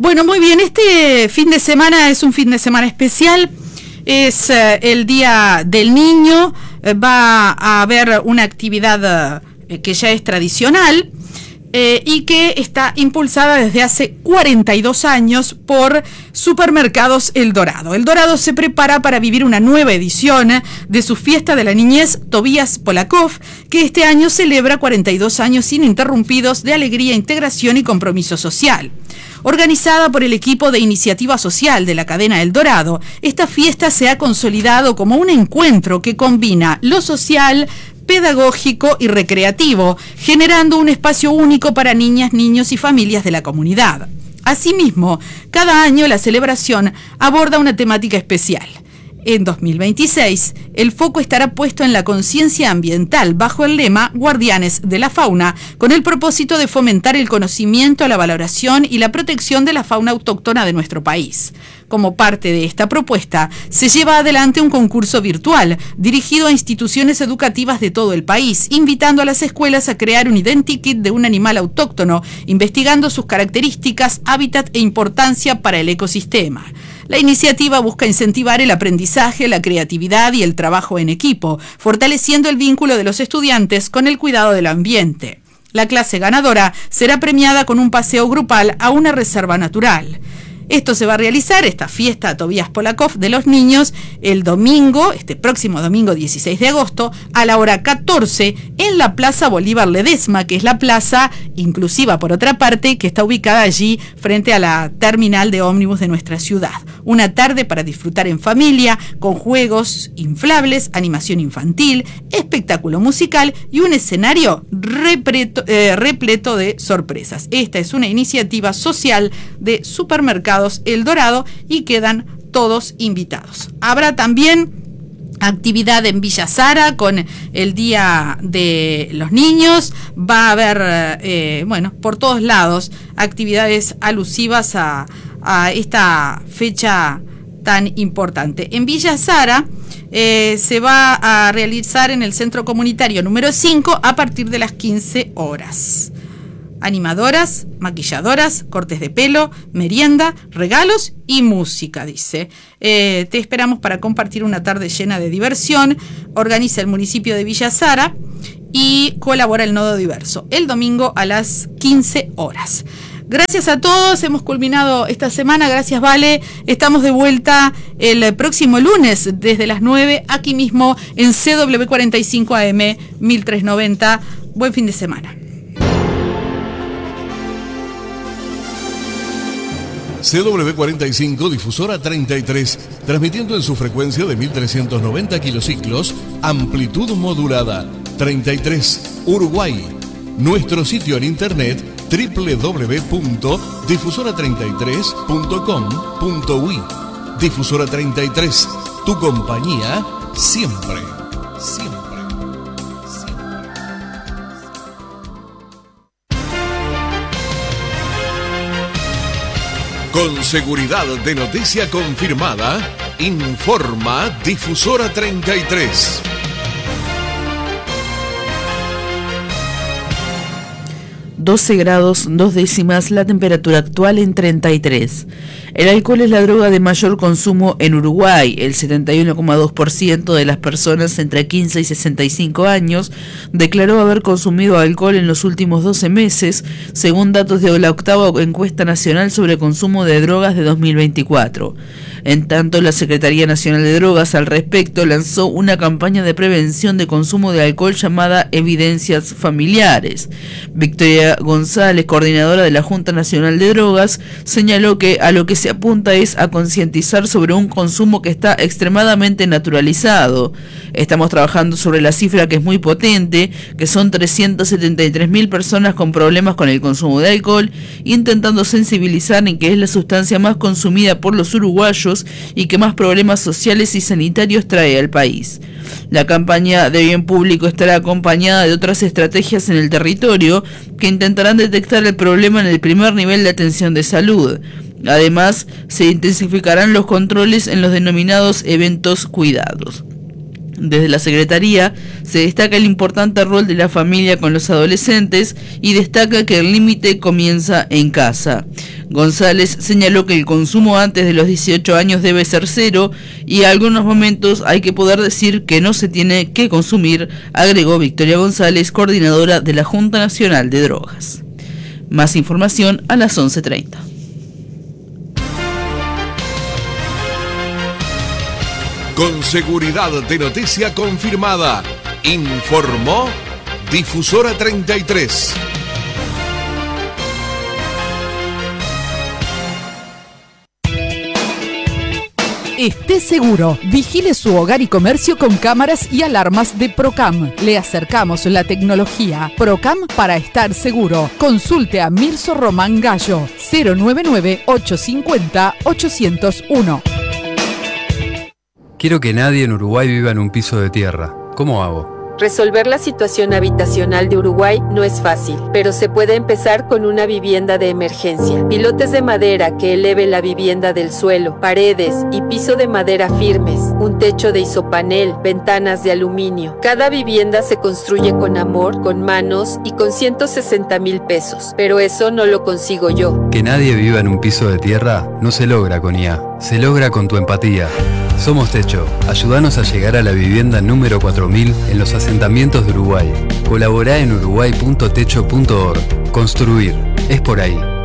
Bueno, muy bien, este fin de semana es un fin de semana especial, es el Día del Niño, va a haber una actividad que ya es tradicional y que está impulsada desde hace 42 años por Supermercados El Dorado. El Dorado se prepara para vivir una nueva edición de su fiesta de la niñez Tobías Polakov, que este año celebra 42 años ininterrumpidos de alegría, integración y compromiso social. Organizada por el equipo de iniciativa social de la cadena El Dorado, esta fiesta se ha consolidado como un encuentro que combina lo social, pedagógico y recreativo, generando un espacio único para niñas, niños y familias de la comunidad. Asimismo, cada año la celebración aborda una temática especial. En 2026, el foco estará puesto en la conciencia ambiental bajo el lema Guardianes de la Fauna, con el propósito de fomentar el conocimiento, la valoración y la protección de la fauna autóctona de nuestro país. Como parte de esta propuesta, se lleva adelante un concurso virtual dirigido a instituciones educativas de todo el país, invitando a las escuelas a crear un identikit de un animal autóctono, investigando sus características, hábitat e importancia para el ecosistema. La iniciativa busca incentivar el aprendizaje, la creatividad y el trabajo en equipo, fortaleciendo el vínculo de los estudiantes con el cuidado del ambiente. La clase ganadora será premiada con un paseo grupal a una reserva natural. Esto se va a realizar, esta fiesta Tobías Polakov de los niños, el domingo, este próximo domingo 16 de agosto, a la hora 14, en la Plaza Bolívar Ledesma, que es la plaza inclusiva por otra parte, que está ubicada allí frente a la terminal de ómnibus de nuestra ciudad. Una tarde para disfrutar en familia, con juegos inflables, animación infantil, espectáculo musical y un escenario repleto de sorpresas. Esta es una iniciativa social de Supermercados El Dorado y quedan todos invitados. Habrá también actividad en Villa Sara con el Día de los Niños. Va a haber, por todos lados, actividades alusivas a esta fecha tan importante. En Villa Sara se va a realizar en el Centro Comunitario número 5 a partir de las 15 horas. Animadoras, maquilladoras, cortes de pelo, merienda, regalos y música, dice. Te esperamos para compartir una tarde llena de diversión. Organiza el municipio de Villa Sara y colabora el Nodo Diverso. El domingo a las 15 horas. Gracias a todos, hemos culminado esta semana. Gracias, Vale. Estamos de vuelta el próximo lunes desde las 9, aquí mismo en CW45 AM 1390. Buen fin de semana. CW45 Difusora 33, transmitiendo en su frecuencia de 1390 kilociclos, amplitud modulada, 33, Uruguay. Nuestro sitio en internet www.difusora33.com.uy. Difusora 33, tu compañía siempre, siempre. Con seguridad de noticia confirmada, informa Difusora 33. ...12 grados 2 décimas la temperatura actual en 33. El alcohol es la droga de mayor consumo en Uruguay. El 71,2% de las personas entre 15 y 65 años declaró haber consumido alcohol en los últimos 12 meses, según datos de la octava encuesta nacional sobre consumo de drogas de 2024. En tanto, la Secretaría Nacional de Drogas al respecto lanzó una campaña de prevención de consumo de alcohol llamada Evidencias Familiares. Victoria González, coordinadora de la Junta Nacional de Drogas, señaló que a lo que se apunta es a concientizar sobre un consumo que está extremadamente naturalizado. Estamos trabajando sobre la cifra que es muy potente, que son 373.000 personas con problemas con el consumo de alcohol, intentando sensibilizar en que es la sustancia más consumida por los uruguayos y que más problemas sociales y sanitarios trae al país. La campaña de bien público estará acompañada de otras estrategias en el territorio que intentarán detectar el problema en el primer nivel de atención de salud. Además, se intensificarán los controles en los denominados eventos cuidados. Desde la Secretaría se destaca el importante rol de la familia con los adolescentes y destaca que el límite comienza en casa. González señaló que el consumo antes de los 18 años debe ser cero y en algunos momentos hay que poder decir que no se tiene que consumir, agregó Victoria González, coordinadora de la Junta Nacional de Drogas. Más información a las 11:30. Con seguridad de noticia confirmada, informó Difusora 33. Esté seguro, vigile su hogar y comercio con cámaras y alarmas de Procam. Le acercamos la tecnología. Procam para estar seguro. Consulte a Mirso Román Gallo, 099-850-801. Quiero que nadie en Uruguay viva en un piso de tierra. ¿Cómo hago? Resolver la situación habitacional de Uruguay no es fácil, pero se puede empezar con una vivienda de emergencia. Pilotes de madera que eleve la vivienda del suelo, paredes y piso de madera firmes, un techo de isopanel, ventanas de aluminio. Cada vivienda se construye con amor, con manos y con 160,000 pesos, pero eso no lo consigo yo. Que nadie viva en un piso de tierra no se logra con IA, se logra con tu empatía. Somos Techo. Ayúdanos a llegar a la vivienda número 4000 en los asentamientos de Uruguay. Colaborá en uruguay.techo.org. Construir. Es por ahí.